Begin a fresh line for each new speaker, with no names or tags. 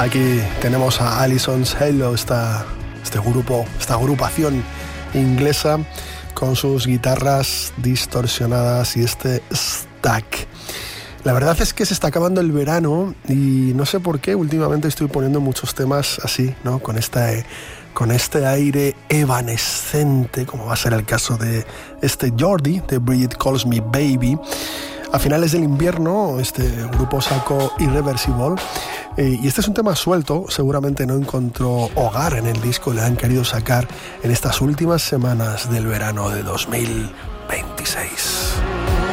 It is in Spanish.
Aquí tenemos a Alison's Halo, esta agrupación inglesa con sus guitarras distorsionadas y este stack. La verdad es que se está acabando el verano y no sé por qué últimamente estoy poniendo muchos temas así, ¿no? Con este aire evanescente, como va a ser el caso de este Jordi, de Bridget Calls Me Baby. A finales del invierno este grupo sacó Irreversible y este es un tema suelto, seguramente no encontró hogar en el disco, le han querido sacar en estas últimas semanas del verano de 2026.